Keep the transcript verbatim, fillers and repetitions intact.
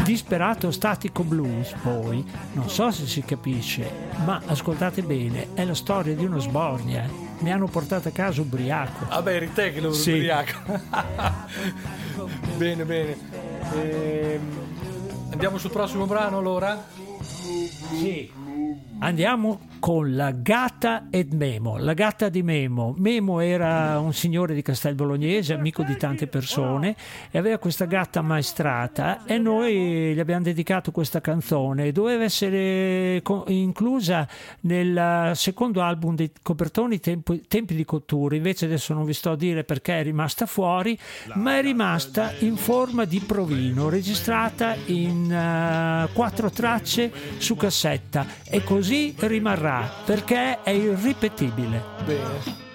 Disperato Statico Blues, poi, non so se si capisce, ma ascoltate bene, è la storia di uno sbornia. eh. Mi hanno portato a casa ubriaco. Vabbè, eri te che lo Sì. ubriaco. Bene, bene. Ehm, andiamo sul prossimo brano allora? Sì. Andiamo con La Gatta ed Memo. La gatta di Memo. Memo era un signore di Castel Bolognese, amico di tante persone, e aveva questa gatta ammaestrata, e noi gli abbiamo dedicato questa canzone. Doveva essere co- inclusa nel secondo album dei Copertoni, Tempi, Tempi di Cottura. Invece adesso non vi sto a dire perché è rimasta fuori, ma è rimasta in forma di provino, registrata in uh, quattro tracce su cassetta, e così rimarrà perché è irripetibile. Bene.